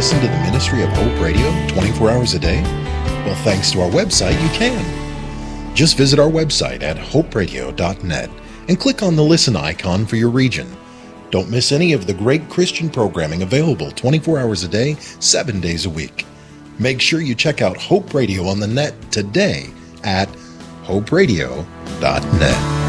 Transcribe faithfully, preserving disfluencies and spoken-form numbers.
listen to the ministry of Hope Radio twenty-four hours a day? Well, thanks to our website, you can. Just visit our website at hope radio dot net and click on the listen icon for your region. Don't miss any of the great Christian programming available twenty-four hours a day, seven days a week. Make sure you check out Hope Radio on the net today at hope radio dot net.